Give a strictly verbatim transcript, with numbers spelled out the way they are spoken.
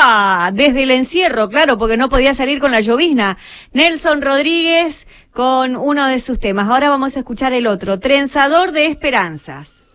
¡Ah! Desde el encierro, claro, porque no podía salir con la llovizna. Nelson Rodríguez con uno de sus temas. Ahora vamos a escuchar el otro, Trenzador de Esperanzas.